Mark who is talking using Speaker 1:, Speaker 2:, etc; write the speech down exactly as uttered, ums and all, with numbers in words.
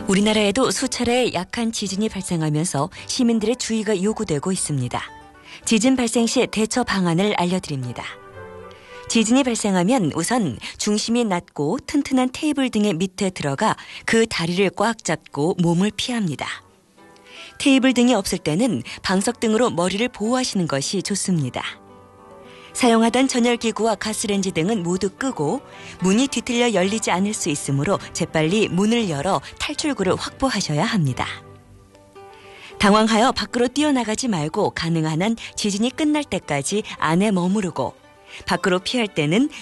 Speaker 1: 우리나라에도 수차례 약한 지진이 발생하면서 시민들의 주의가 요구되고 있습니다. 지진 발생 시 대처 방안을 알려드립니다. 지진이 발생하면 우선 중심이 낮고 튼튼한 테이블 등의 밑에 들어가 그 다리를 꽉 잡고 몸을 피합니다. 테이블 등이 없을 때는 방석 등으로 머리를 보호하시는 것이 좋습니다. 사용하던 전열기구와 가스레인지 등은 모두 끄고 문이 뒤틀려 열리지 않을 수 있으므로 재빨리 문을 열어 탈출구를 확보하셔야 합니다. 당황하여 밖으로 뛰어나가지 말고 가능한 한 지진이 끝날 때까지 안에 머무르고 밖으로 피할 때는